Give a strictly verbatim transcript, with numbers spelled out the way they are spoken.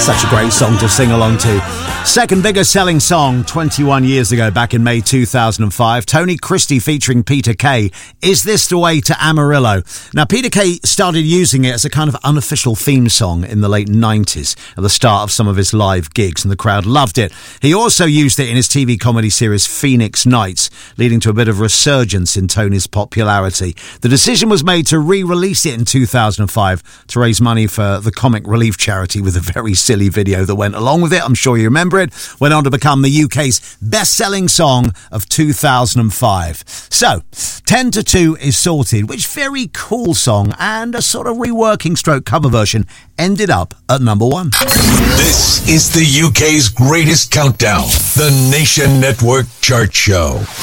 Such a great song to sing along to. Second biggest selling song twenty-one years ago, back in May two thousand five. Tony Christie featuring Peter Kay. Is This the Way to Amarillo? Now, Peter Kay started using it as a kind of unofficial theme song in the late nineties at the start of some of his live gigs, and the crowd loved it. He also used it in his T V comedy series Phoenix Nights, leading to a bit of resurgence in Tony's popularity. The decision was made to re-release it in two thousand five to raise money for the Comic Relief charity, with a very silly video that went along with it. I'm sure you remember it. Went on to become the U K's best-selling song of two thousand five. So, ten to two is sorted, which very cool song and a sort of reworking stroke cover version ended up at number one. This is the U K's greatest countdown, the Nation Network Chart Show.